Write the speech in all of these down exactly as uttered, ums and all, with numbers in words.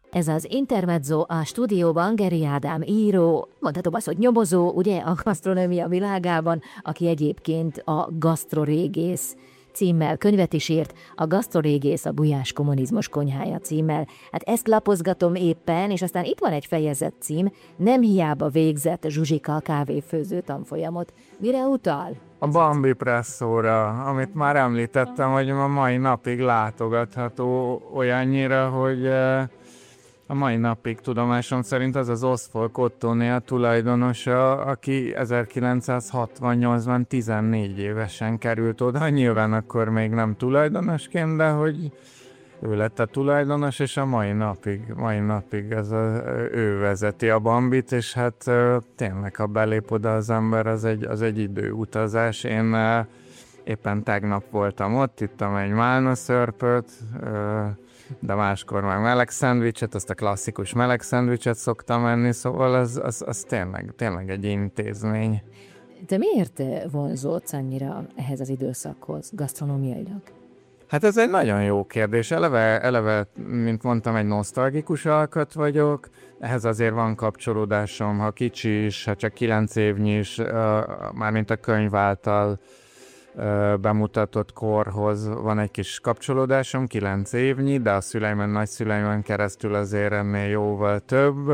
Ez az Intermezzo, a stúdióban Geri Ádám író, mondhatom azt, hogy nyomozó, ugye, a gasztronómia világában, aki egyébként a Gasztrorégész címmel könyvet is írt, a Gasztrorégész a Gulyás kommunizmus konyhája címmel. Hát ezt lapozgatom éppen, és aztán itt van egy fejezet cím, nem hiába végzett Zsuzsika kávéfőző tanfolyamot. Mire utal? A Bambi Presszóra, amit már említettem, hogy a mai napig látogatható olyannyira, hogy a mai napig tudomásom szerint az az Ostfolk Ottóné a tulajdonosa, aki ezerkilencszázhatvannyolcban tizennégy évesen került oda, nyilván akkor még nem tulajdonosként, de hogy ő lett a tulajdonos, és a mai napig, mai napig ez a, ő vezeti a Bambit, és hát tényleg, ha belép oda az ember, az egy, az egy időutazás. Én éppen tegnap voltam ott, ittam egy málnaszörpöt, de máskor már meleg szendvicset, azt a klasszikus meleg szendvicset szoktam enni, szóval az, az, az tényleg, tényleg egy intézmény. Te miért vonzódsz annyira ehhez az időszakhoz, gasztronómiailag? Hát ez egy nagyon jó kérdés. Eleve, eleve, mint mondtam, egy nosztalgikus alkat vagyok. Ehhez azért van kapcsolódásom, ha kicsi is, ha csak kilenc évnyi is, mármint a könyv által bemutatott korhoz van egy kis kapcsolódásom, kilenc évnyi, de a szüleimen, nagyszüleimen keresztül azért ennél jóval több.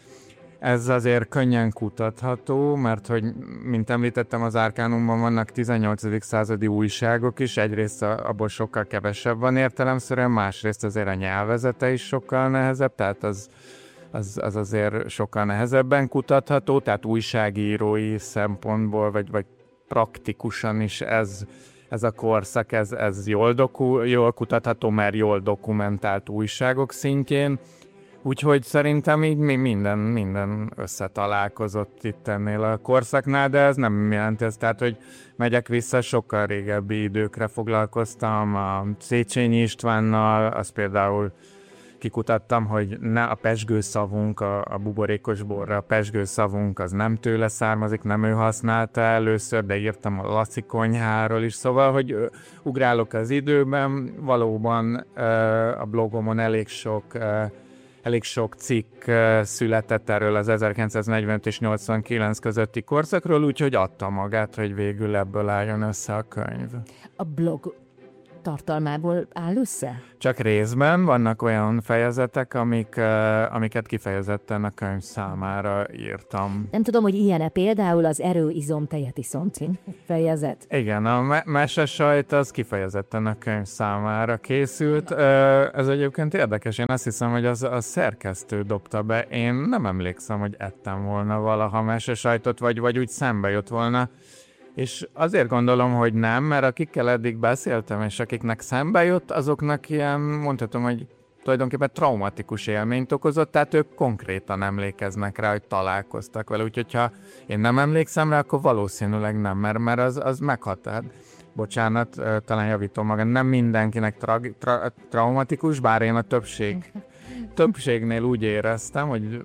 Ez azért könnyen kutatható, mert hogy, mint említettem, az Arkánumban vannak tizennyolcadik századi újságok is, egyrészt abból sokkal kevesebb van értelemszerűen, másrészt azért a nyelvezete is sokkal nehezebb, tehát az, az, az azért sokkal nehezebben kutatható, tehát újságírói szempontból, vagy, vagy praktikusan is ez, ez a korszak, ez, ez jól, doku, jól kutatható, mert jól dokumentált újságok szintjén. Úgyhogy szerintem így minden, minden összetalálkozott itt ennél a korszaknál, de ez nem jelenti ezt, tehát, hogy megyek vissza, sokkal régebbi időkre foglalkoztam, a Széchenyi Istvánnal, azt például kikutattam, hogy ne a pezsgőszavunk, a, a buborékos borra, a pezsgőszavunk az nem tőle származik, nem ő használta először, de írtam a Laci konyháról is, szóval, hogy ugrálok az időben, valóban a blogomon elég sok Elég sok cikk született erről az ezerkilencszáznegyvenöt és nyolcvankilenc közötti korszakról, úgyhogy adta magát, hogy végül ebből álljon össze a könyv. A blog tartalmából áll össze? Csak részben vannak olyan fejezetek, amik, amiket kifejezetten a könyv számára írtam. Nem tudom, hogy ilyen-e például az erő, izom, tejet iszom című fejezet. Igen, a me- mesesajt az kifejezetten a könyv számára készült. Ez egyébként érdekes, én azt hiszem, hogy az a szerkesztő dobta be. Én nem emlékszem, hogy ettem volna valaha mesesajtot, vagy, vagy úgy szembe jött volna. És azért gondolom, hogy nem, mert akikkel eddig beszéltem, és akiknek szembe jött, azoknak ilyen, mondhatom, hogy tulajdonképpen traumatikus élményt okozott, tehát ők konkrétan emlékeznek rá, hogy találkoztak vele. Úgyhogy ha én nem emlékszem rá, akkor valószínűleg nem, mert, mert az, az meghatár. Bocsánat, talán javítom magam, nem mindenkinek tra- tra- traumatikus, bár én a többség, többségnél úgy éreztem, hogy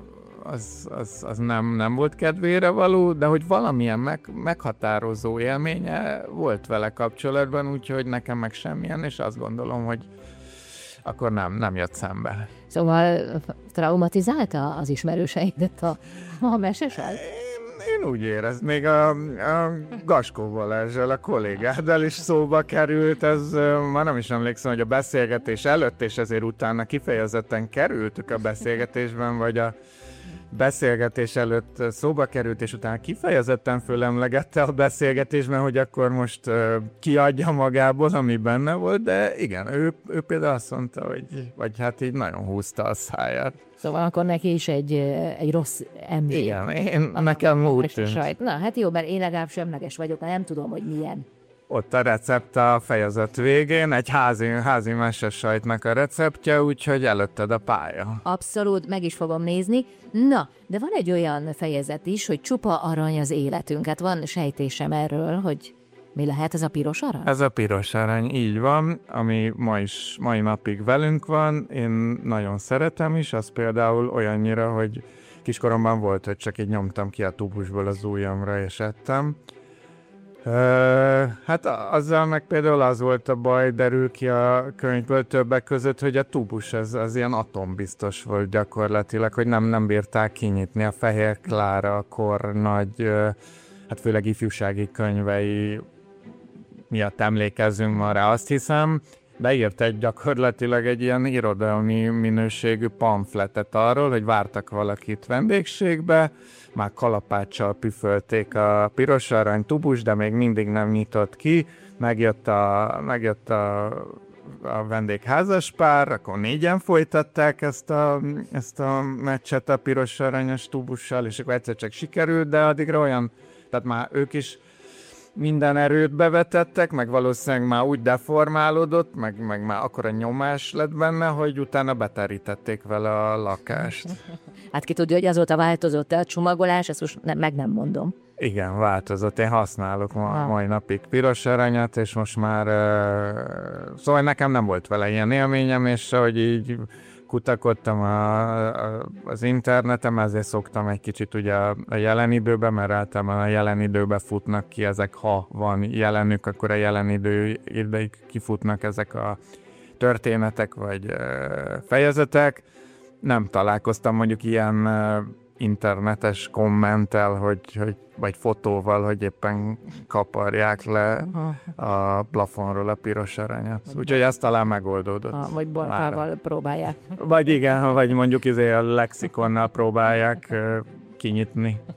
az, az, az nem, nem volt kedvére való, de hogy valamilyen meg, meghatározó élménye volt vele kapcsolatban, úgyhogy nekem meg semmilyen, és azt gondolom, hogy akkor nem, nem jött szembe. Szóval traumatizálta az ismerőseidet a, a mesesel? Én, én úgy érez, még a, a Gaskó Balázsral, a kollégáddal is szóba került, ez már nem is emlékszem, hogy a beszélgetés előtt, és ezért utána kifejezetten kerültük a beszélgetésben, vagy a beszélgetés előtt szóba került, és utána kifejezetten fölemlegette a beszélgetésben, hogy akkor most uh, kiadja magából, ami benne volt, de igen, ő, ő például azt mondta, hogy vagy hát így nagyon húzta a száját. Szóval akkor neki is egy, egy rossz emlék. Igen, én, nekem úgy tűnt. Na, hát jó, mert én legalább semleges vagyok, nem tudom, hogy milyen. Ott a recept a fejezet végén, egy házi, házi mesesajtnak a receptje, úgyhogy előtted a pálya. Abszolút, meg is fogom nézni. Na, de van egy olyan fejezet is, hogy csupa arany az életünk. Hát van sejtésem erről, hogy mi lehet ez a piros arany? Ez a piros arany, így van, ami ma is, mai napig velünk van. Én nagyon szeretem is, az például olyannyira, hogy kiskoromban volt, hogy csak így nyomtam ki a tubusból az ujjamra és ettem. Ö, hát azzal meg például az volt a baj, derül ki a könyvből többek között, hogy a tubus az, az ilyen atombiztos volt gyakorlatilag, hogy nem, nem bírták kinyitni. A Fehér Klára kor nagy, hát főleg ifjúsági könyvei miatt emlékezzünk ma rá, azt hiszem, beírt egy gyakorlatilag egy ilyen irodalmi minőségű pamfletet arról, hogy vártak valakit vendégségbe, már kalapáccsal püfölték a piros arany tubus, de még mindig nem nyitott ki, megjött a, megjött a, a vendégházaspár, akkor négyen folytatták ezt a, ezt a meccset a piros aranyos tubussal, és akkor egyszer csak sikerült, de addigra olyan, tehát már ők is minden erőt bevetettek, meg valószínűleg már úgy deformálódott, meg, meg már akkora nyomás lett benne, hogy utána beterítették vele a lakást. Hát ki tudja, hogy azóta változott a csomagolás, ezt most nem, meg nem mondom. Igen, változott. Én használok ma, ah. mai napig piros aranyat, és most már... Uh, szóval nekem nem volt vele ilyen élményem, és hogy így kutakodtam a, a, az interneten, ezért szoktam egy kicsit ugye a, a jelen időben, mert általában a jelen időben futnak ki ezek, ha van jelenük, akkor a jelen idő, ideig kifutnak ezek a történetek vagy uh, fejezetek. Nem találkoztam mondjuk ilyen uh, internetes kommenttel, hogy, hogy, vagy fotóval, hogy éppen kaparják le a plafonról a piros aranyat. Úgyhogy ez talán megoldódott. Ha, vagy balfával próbálják. Vagy igen, vagy mondjuk izé a lexikonnal próbálják uh, kinyitni.